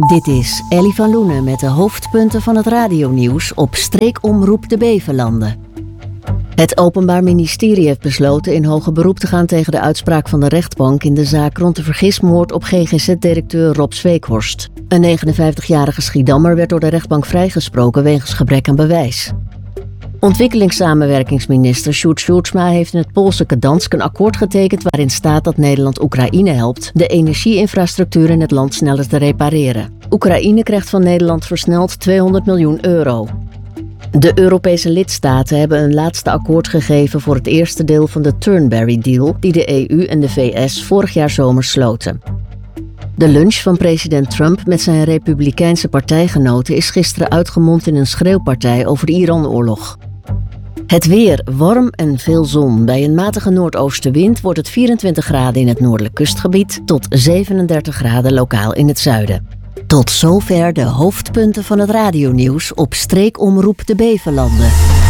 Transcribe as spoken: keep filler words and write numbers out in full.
Dit is Ellie van Loenen met de hoofdpunten van het radionieuws op Streekomroep de Bevelanden. Het Openbaar Ministerie heeft besloten in hoger beroep te gaan tegen de uitspraak van de rechtbank in de zaak rond de vergismoord op G G Z-directeur Rob Zweekhorst. Een negenenvijftigjarige Schiedammer werd door de rechtbank vrijgesproken wegens gebrek aan bewijs. Ontwikkelingssamenwerkingsminister Sjoerd Sjoerdsma heeft in het Poolse Gdansk een akkoord getekend waarin staat dat Nederland Oekraïne helpt de energieinfrastructuur in het land sneller te repareren. Oekraïne krijgt van Nederland versneld tweehonderd miljoen euro. De Europese lidstaten hebben een laatste akkoord gegeven voor het eerste deel van de Turnberry-deal die de E U en de V S vorig jaar zomer sloten. De lunch van president Trump met zijn republikeinse partijgenoten is gisteren uitgemond in een schreeuwpartij over de Iran-oorlog. Het weer, warm en veel zon. Bij een matige noordoostenwind wordt het vierentwintig graden in het noordelijk kustgebied tot zevenendertig graden lokaal in het zuiden. Tot zover de hoofdpunten van het radionieuws op Streekomroep de Bevelanden.